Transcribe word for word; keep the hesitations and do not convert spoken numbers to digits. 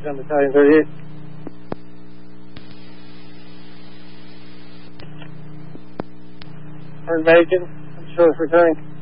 on Battalion thirty-eight. Or Macon, I'm sure it's returning.